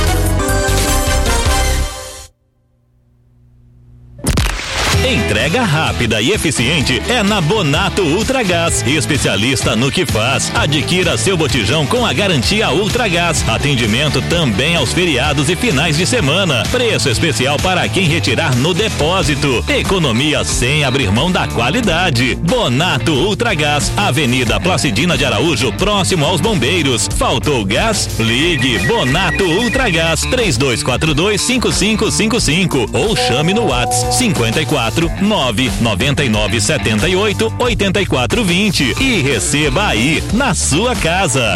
Entrega rápida e eficiente é na Bonato Ultragás, especialista no que faz. Adquira seu botijão com a garantia Ultragás. Atendimento também aos feriados e finais de semana. Preço especial para quem retirar no depósito. Economia sem abrir mão da qualidade. Bonato Ultragás, Avenida Placidina de Araújo, próximo aos Bombeiros. Faltou gás? Ligue Bonato Ultragás três dois quatro dois, cinco cinco cinco cinco ou chame no WhatsApp cinquenta e quatro, nove nove nove sete oito, oito quatro dois zero e receba aí na sua casa.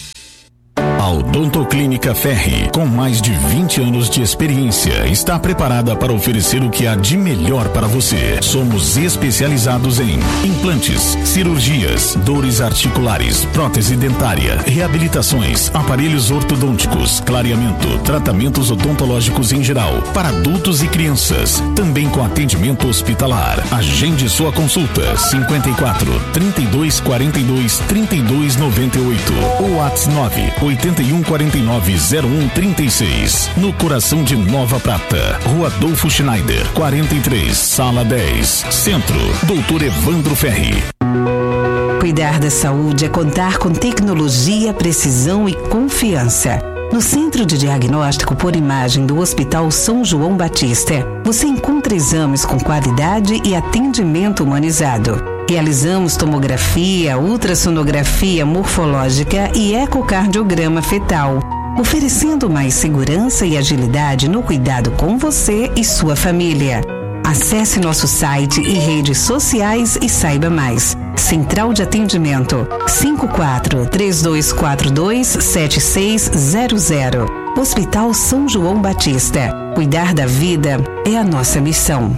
A Odontoclínica Ferri, com mais de vinte anos de experiência, está preparada para oferecer o que há de melhor para você. Somos especializados em implantes, cirurgias, dores articulares, prótese dentária, reabilitações, aparelhos ortodônticos, clareamento, tratamentos odontológicos em geral, para adultos e crianças, também com atendimento hospitalar. Agende sua consulta cinquenta e quatro, trinta e dois quarenta e dois, trinta e dois noventa e oito ou WhatsApp nove oito um quatro nove zero um trinta e seis, no coração de Nova Prata, Rua Adolfo Schneider, quarenta e três, Sala dez, Centro, Doutor Evandro Ferri. Cuidar da saúde é contar com tecnologia, precisão e confiança. No Centro de Diagnóstico por Imagem do Hospital São João Batista, você encontra exames com qualidade e atendimento humanizado. Realizamos tomografia, ultrassonografia morfológica e ecocardiograma fetal, oferecendo mais segurança e agilidade no cuidado com você e sua família. Acesse nosso site e redes sociais e saiba mais. Central de Atendimento cinco quatro, três dois quatro dois, sete seis zero zero. Hospital São João Batista. Cuidar da vida é a nossa missão.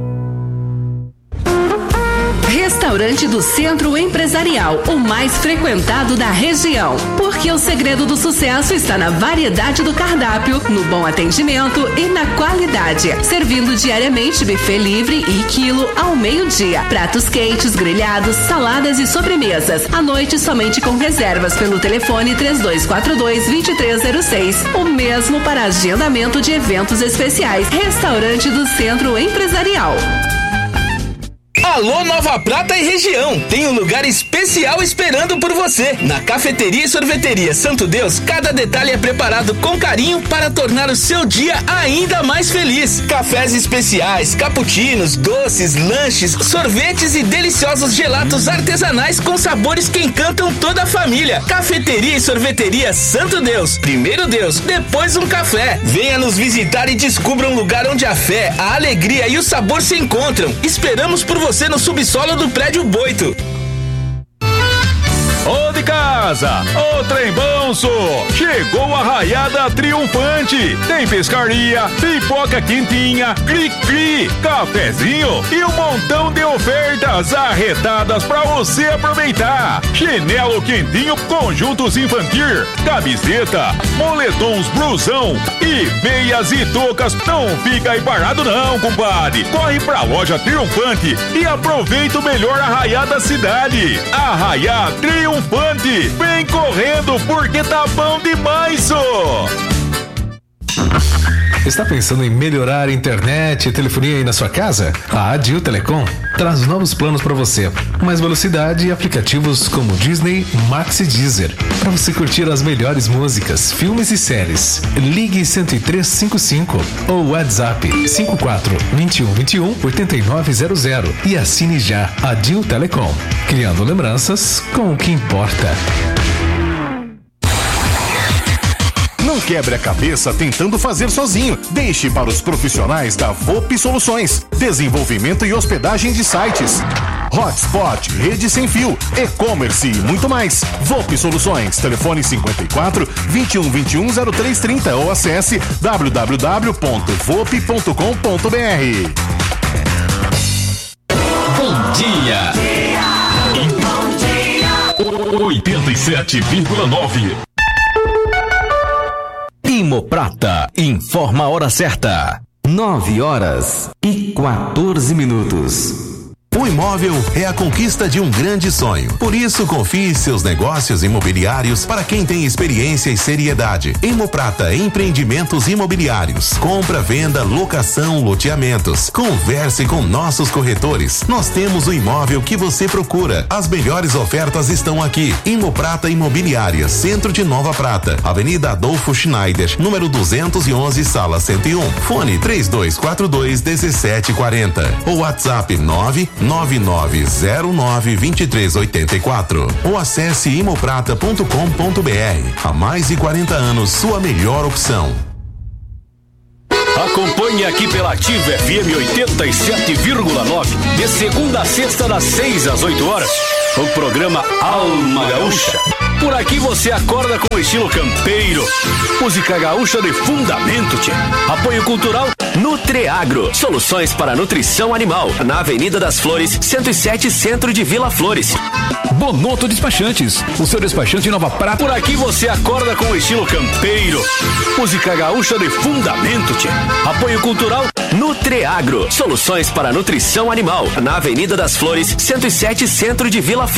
Restaurante do Centro Empresarial, o mais frequentado da região. Porque o segredo do sucesso está na variedade do cardápio, no bom atendimento e na qualidade. Servindo diariamente buffet livre e quilo ao meio-dia. Pratos quentes, grelhados, saladas e sobremesas. À noite somente com reservas pelo telefone três dois quatro dois, dois três zero seis. O mesmo para agendamento de eventos especiais. Restaurante do Centro Empresarial. Alô Nova Prata e região, tem um lugar especial esperando por você. Na Cafeteria e Sorveteria Santo Deus, cada detalhe é preparado com carinho para tornar o seu dia ainda mais feliz. Cafés especiais, cappuccinos, doces, lanches, sorvetes e deliciosos gelatos artesanais com sabores que encantam toda a família. Cafeteria e Sorveteria Santo Deus, primeiro Deus, depois um café. Venha nos visitar e descubra um lugar onde a fé, a alegria e o sabor se encontram. Esperamos por você no subsolo do prédio Boito. Ô de casa, ô trem bonso, chegou a raiada triunfante. Tem pescaria, pipoca quentinha, cri-cri, cafezinho e um montão de ofertas arretadas pra você aproveitar. Chinelo quentinho, conjuntos infantil, camiseta, moletons, blusão e meias e toucas. Não fica aí parado não, compadre. Corre pra loja Triunfante e aproveita o melhor arraiá da cidade. Arraiá Triunfante. Vem correndo porque tá bom demais, ô! Está pensando em melhorar a internet e telefonia aí na sua casa? A Adil Telecom traz novos planos para você. Mais velocidade e aplicativos como Disney, Max e Deezer. Para você curtir as melhores músicas, filmes e séries. Ligue cento e três cinquenta e cinco ou WhatsApp cinco quatro dois um dois um oito nove zero zero e assine já Adil Telecom. Criando lembranças com o que importa. Não quebre a cabeça tentando fazer sozinho. Deixe para os profissionais da V O P Soluções. Desenvolvimento e hospedagem de sites, hotspot, rede sem fio, e-commerce e muito mais. V O P Soluções. Telefone cinquenta e quatro, vinte e um, vinte e um, zero três trinta ou acesse w w w ponto vop ponto com ponto b r. Bom dia. Bom dia. oitenta e sete vírgula nove. Imoprata informa a hora certa. nove horas e quatorze minutos. O imóvel é a conquista de um grande sonho. Por isso, confie seus negócios imobiliários para quem tem experiência e seriedade. Imoprata Empreendimentos Imobiliários. Compra, venda, locação, loteamentos. Converse com nossos corretores. Nós temos o imóvel que você procura. As melhores ofertas estão aqui. Imoprata Imobiliária, Centro de Nova Prata, Avenida Adolfo Schneider, número duzentos e onze, sala cento e um. Fone três dois quatro dois, um sete quatro zero. Ou WhatsApp nove nove nove zero nove dois três oito quatro ou acesse imoprata ponto com ponto b r. Há mais de quarenta anos, sua melhor opção. Acompanhe aqui pela Ativa F M oitenta e sete vírgula nove, de segunda a sexta, das seis às oito horas, o programa Alma Gaúcha. Por aqui você acorda com estilo campeiro. Música gaúcha de fundamento, tchê. Apoio cultural Nutreagro. Soluções para nutrição animal. Na Avenida das Flores, cento e sete, centro de Vila Flores. Bonoto Despachantes, o seu despachante Nova Prata. Por aqui você acorda com estilo campeiro. Música gaúcha de fundamento, tchê. Apoio cultural Nutreagro. Soluções para nutrição animal. Na Avenida das Flores, cento e sete, centro de Vila Flores.